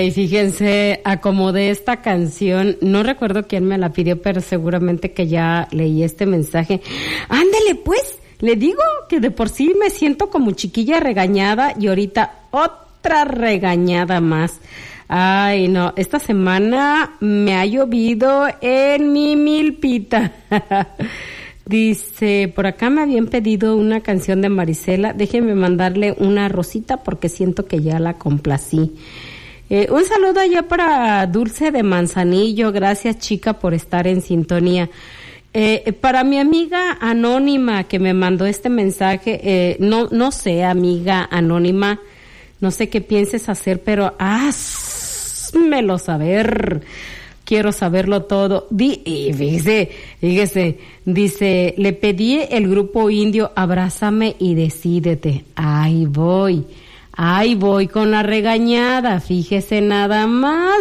Y fíjense, acomodé esta canción, no recuerdo quién me la pidió, pero seguramente que ya leí este mensaje. Ándele pues, le digo que de por sí me siento como chiquilla regañada y ahorita otra regañada más. Ay, no, esta semana me ha llovido en mi milpita. Dice, por acá me habían pedido una canción de Marisela, déjenme mandarle una rosita porque siento que ya la complací. Un saludo allá para Dulce de Manzanillo, gracias chica por estar en sintonía. Para mi amiga anónima que me mandó este mensaje, no sé, amiga anónima, no sé qué pienses hacer, pero házmelo saber. Quiero saberlo todo. Y fíjese, dice, le pedí el grupo indio, abrázame y decídete. Ahí voy con la regañada, fíjese nada más.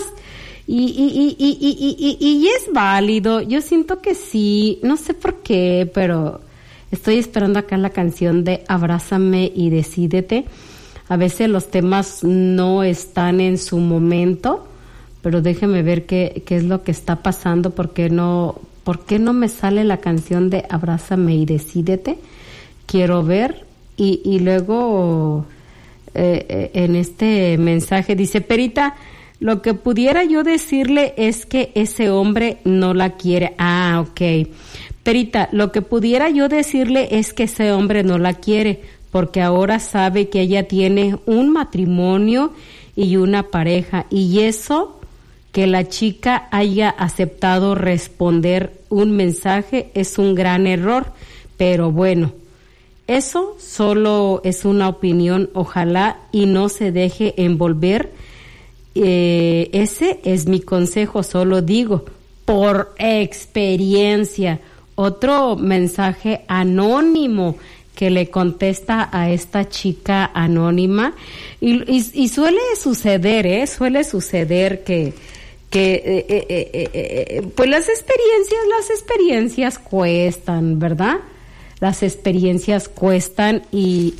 Y es válido, yo siento que sí, no sé por qué, pero estoy esperando acá la canción de Abrázame y decídete. A veces los temas no están en su momento, pero déjeme ver qué es lo que está pasando, ¿por qué no me sale la canción de Abrázame y decídete? Quiero ver, y luego en este mensaje dice, Perita, lo que pudiera yo decirle es que ese hombre no la quiere. Ah, ok. Perita, lo que pudiera yo decirle es que ese hombre no la quiere, porque ahora sabe que ella tiene un matrimonio y una pareja, y eso, que la chica haya aceptado responder un mensaje, es un gran error, pero bueno, eso solo es una opinión, ojalá y no se deje envolver. Ese es mi consejo, solo digo, por experiencia. Otro mensaje anónimo que le contesta a esta chica anónima, y suele suceder que pues las experiencias cuestan, ¿verdad? Las experiencias cuestan y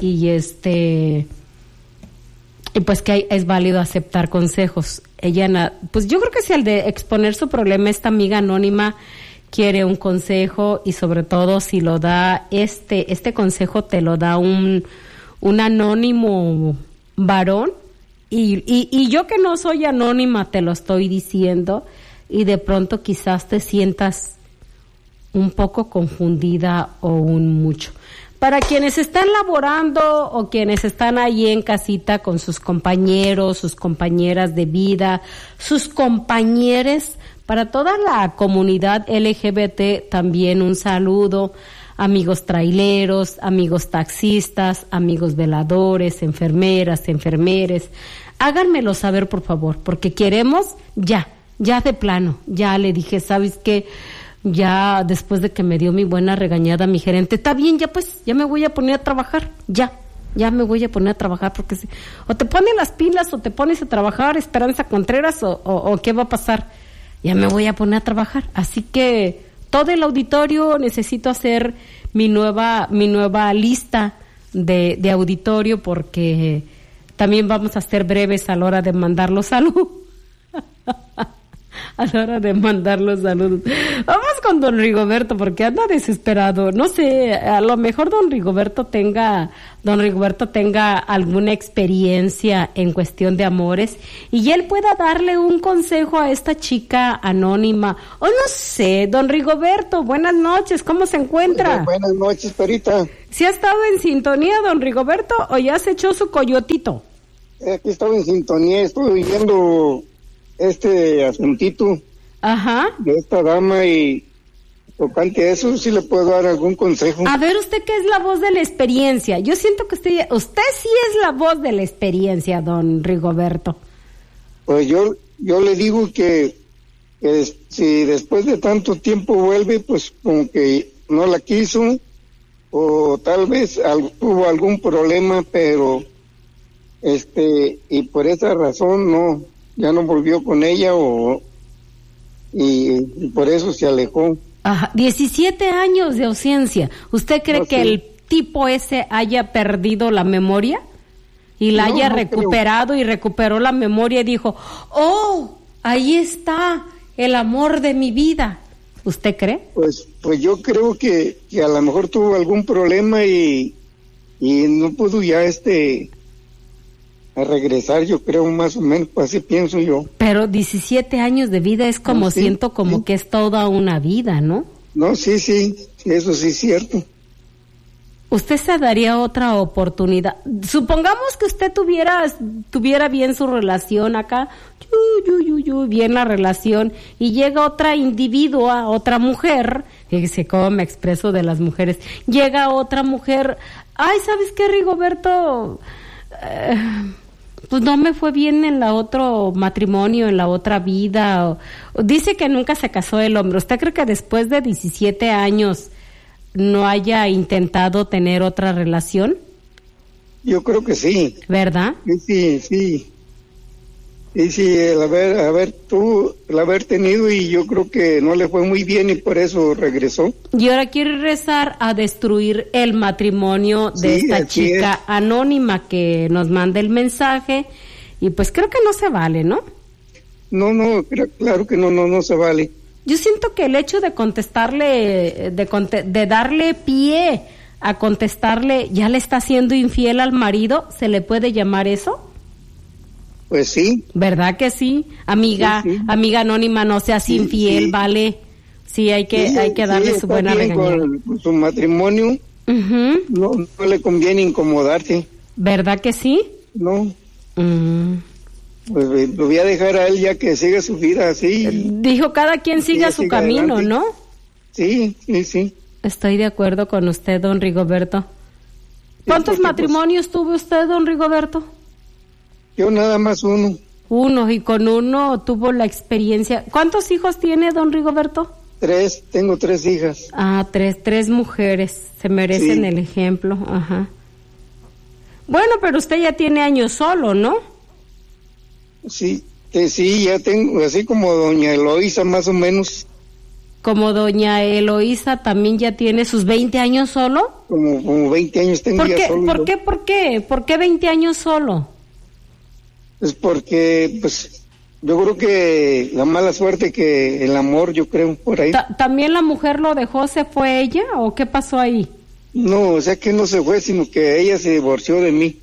pues que es válido aceptar consejos. Ella, pues yo creo que si al de exponer su problema, esta amiga anónima quiere un consejo, y sobre todo si lo da este consejo te lo da un anónimo varón, y yo que no soy anónima te lo estoy diciendo, y de pronto quizás te sientas un poco confundida o un mucho. Para quienes están laborando o quienes están ahí en casita con sus compañeros, sus compañeras de vida, sus compañeres, para toda la comunidad LGBT también un saludo, amigos traileros, amigos taxistas, amigos veladores, enfermeras, enfermeres. Háganmelo saber, por favor, porque queremos ya de plano. Ya le dije, ¿sabes qué? Ya después de que me dio mi buena regañada mi gerente, está bien, ya me voy a poner a trabajar, ya me voy a poner a trabajar, porque o te pones las pilas o te pones a trabajar, Esperanza Contreras, o qué va a pasar. Ya me voy a poner a trabajar, así que todo el auditorio, necesito hacer mi nueva lista de auditorio, porque también vamos a ser breves a la hora de mandar los saludos. A la hora de mandar los saludos. Vamos con don Rigoberto, porque anda desesperado. No sé, a lo mejor don Rigoberto tenga alguna experiencia en cuestión de amores, y él pueda darle un consejo a esta chica anónima. O no sé, don Rigoberto, buenas noches, ¿cómo se encuentra? Buenas noches, Perita. ¿Sí ha estado en sintonía, don Rigoberto, o ya se echó su coyotito? Aquí estaba en sintonía, estoy viendo este asuntito. Ajá. De esta dama, y tocante a eso, sí le puedo dar algún consejo. A ver, usted que es la voz de la experiencia. Yo siento que usted sí es la voz de la experiencia, don Rigoberto. Pues yo le digo que si después de tanto tiempo vuelve, pues como que no la quiso, o tal vez tuvo algún problema, pero y por esa razón ya no volvió con ella, y por eso se alejó. Ajá, 17 años de ausencia. ¿Usted cree que el tipo ese haya perdido la memoria? y la haya recuperado y recuperó la memoria y dijo, oh, ahí está el amor de mi vida. ¿Usted cree? Pues yo creo que a lo mejor tuvo algún problema y no pudo ya a regresar, yo creo, más o menos, pues así pienso yo. Pero 17 años de vida es como, sí, siento como sí, que es toda una vida, ¿no? No, sí, eso sí es cierto. ¿Usted se daría otra oportunidad? Supongamos que usted tuviera bien su relación acá, bien la relación, y llega otra individua, otra mujer, fíjese cómo me expreso de las mujeres, llega otra mujer, ay, ¿sabes qué, Rigoberto? Pues no me fue bien en la otro matrimonio, en la otra vida. Dice que nunca se casó el hombre. ¿Usted cree que después de 17 años no haya intentado tener otra relación? Yo creo que sí. ¿Verdad? Sí, el haber tenido, y yo creo que no le fue muy bien y por eso regresó. Y ahora quiere rezar a destruir el matrimonio de esta chica anónima que nos manda el mensaje, y pues creo que no se vale, ¿no? No, claro que no se vale. Yo siento que el hecho de contestarle, de darle pie a contestarle, ya le está siendo infiel al marido, ¿se le puede llamar eso? Pues sí. ¿Verdad que sí? Amiga, sí. Amiga anónima, no seas infiel, sí. ¿Vale? Sí, hay que darle su buena regañada. Con su matrimonio, no le conviene incomodarse. ¿Verdad que sí? No. Pues lo voy a dejar a él ya que siga su vida así. Dijo, cada quien siga su camino, adelante. ¿No? Sí. Estoy de acuerdo con usted, don Rigoberto. ¿Cuántos matrimonios tuvo usted, don Rigoberto? Yo nada más uno. Y con uno tuvo la experiencia. ¿Cuántos hijos tiene, don Rigoberto? 3, tengo 3 hijas. Ah, 3 mujeres, se merecen el ejemplo, ajá. Bueno, pero usted ya tiene años solo, ¿no? Sí, ya tengo, así como doña Eloísa, más o menos. Como doña Eloísa también ya tiene sus 20 años solo. Como 20 años tengo ya solo. ¿Por qué 20 años solo? Es porque, pues, yo creo que la mala suerte que el amor, yo creo, por ahí. ¿También la mujer lo dejó, se fue ella, o qué pasó ahí? No, o sea que no se fue, sino que ella se divorció de mí.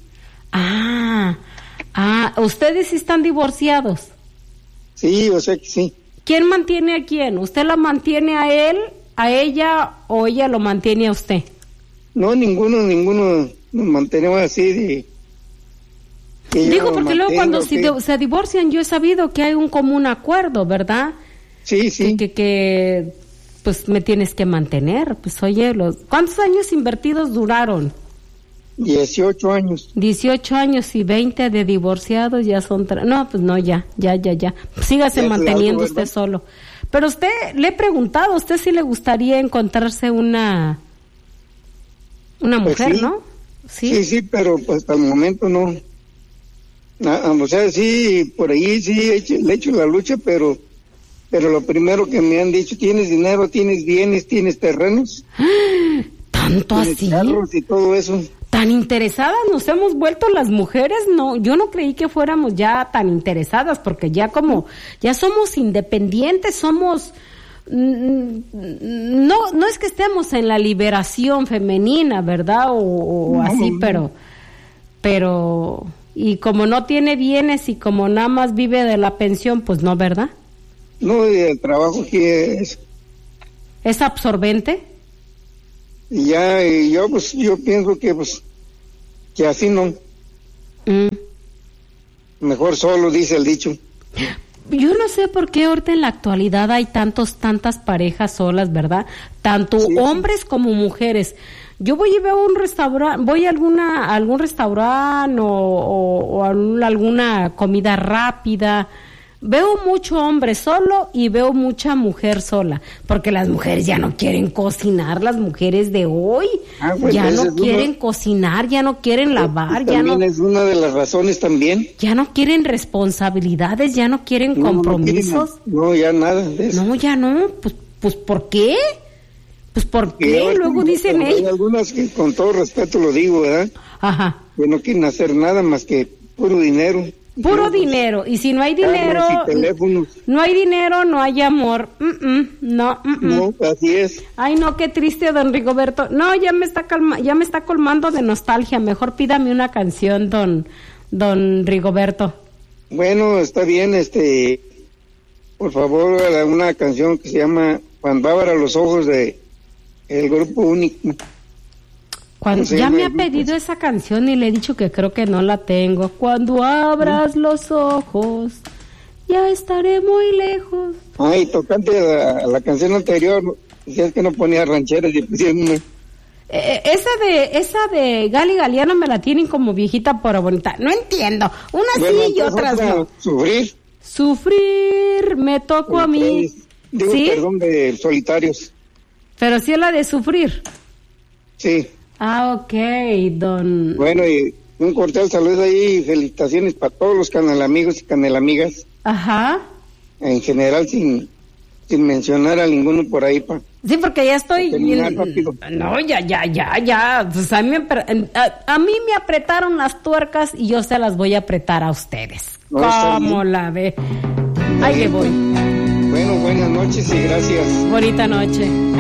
¿Ustedes sí están divorciados? Sí, o sea que sí. ¿Quién mantiene a quién? ¿Usted la mantiene a él, a ella, o ella lo mantiene a usted? No, ninguno nos mantenemos así de... Digo, porque luego cuando se divorcian, yo he sabido que hay un común acuerdo, ¿verdad? Sí. Que pues me tienes que mantener, pues oye, ¿cuántos años invertidos duraron? 18 años. 18 años y 20 de divorciados, ya son... No, pues no, ya. Sígase ya manteniendo usted solo. Pero usted, le he preguntado, ¿a usted sí le gustaría encontrarse una mujer, sí. ¿no? Sí, pero pues hasta el momento no. O sea, sí, por ahí sí le he hecho la lucha, pero lo primero que me han dicho, ¿tienes dinero, tienes bienes, tienes terrenos? ¿Tanto así? Carros y todo eso. ¿Tan interesadas nos hemos vuelto las mujeres? No, yo no creí que fuéramos ya tan interesadas, porque ya somos independientes, somos... No es que estemos en la liberación femenina, ¿verdad? O así, pero... Y como no tiene bienes y como nada más vive de la pensión, pues no, ¿verdad? No, el trabajo que es... ¿Es absorbente? Y yo pienso que así no. Mejor solo, dice el dicho. Yo no sé por qué ahorita en la actualidad hay tantas parejas solas, ¿verdad? Tanto hombres como mujeres. Yo voy y veo un restaurante, voy a algún restaurante o alguna comida rápida. Veo mucho hombre solo y veo mucha mujer sola, porque las mujeres ya no quieren cocinar, las mujeres de hoy ya no quieren cocinar, ya no quieren lavar, ya no. Es una de las razones también. Ya no quieren responsabilidades, ya no quieren compromisos. No, ya nada de eso. No, ya no, pues ¿por qué? Pues ¿por qué? Luego dicen hay algunas que con todo respeto lo digo, ¿verdad? Ajá. Que no quieren hacer nada más que puro dinero. Puro dinero. Y si no hay dinero, no hay dinero, no hay amor. No, No, así es. Ay, no, qué triste, don Rigoberto. No, ya me está colmando de nostalgia. Mejor pídame una canción, don Rigoberto. Bueno, está bien, por favor, una canción que se llama Cuando abra los ojos de el Grupo Único. Ya me ha pedido esa canción y le he dicho que creo que no la tengo. Cuando abras los ojos, ya estaré muy lejos. Ay, tocante a la canción anterior, decías que no ponía rancheras y pusieron una. Esa de Gali Galiano me la tienen como viejita pero bonita. No entiendo. Unas sí y otras no. Sufrir me tocó a mí. Digo, ¿sí? Perdón, de Solitarios. Pero sí es la de Sufrir. Sí. Ah, ok, don... Bueno, y un cordial saludo ahí y felicitaciones para todos los canelamigos y canelamigas. Ajá. En general, sin mencionar a ninguno por ahí, Sí, porque ya estoy... No, ya. Pues a mí me apretaron las tuercas y yo se las voy a apretar a ustedes. No, ¿cómo la ve? Ahí le voy. Bueno, buenas noches y gracias. Bonita noche.